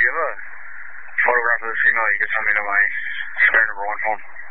you have a photograph of this female you can send me to my spare #1 phone?